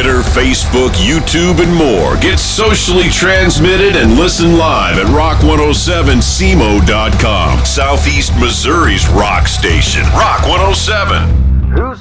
Twitter, Facebook, YouTube, and more. Get socially transmitted and listen live at rock107cmo.com. Southeast Missouri's rock station, Rock 107. Who's